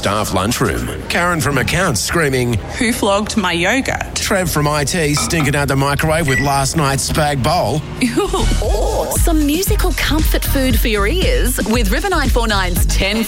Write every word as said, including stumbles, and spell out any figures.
staff lunchroom. Karen from accounts screaming, Who flogged my yogurt? Trev from I T stinking out the microwave with last night's spag bowl. Or some musical comfort food for your ears with River nine four nine's ten